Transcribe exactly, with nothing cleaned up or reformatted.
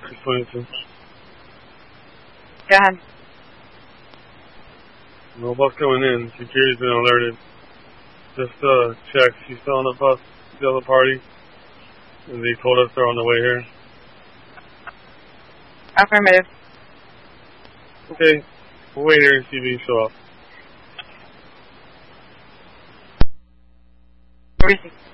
six twenty-two. Go ahead. No bus coming in. Security's been alerted. Just uh, check. She's still on the bus. The other party. And they told us they're on the way here. Affirmative. Okay. We'll wait here and see if you show up. Receive.